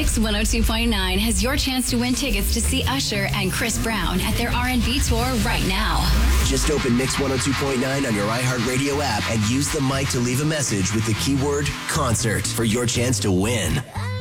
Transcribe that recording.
Mix 102.9 has your chance to win tickets to see Usher and Chris Brown at their R&B tour right now. Just open Mix 102.9 on your iHeartRadio app and use the mic to leave a message with the keyword concert for your chance to win.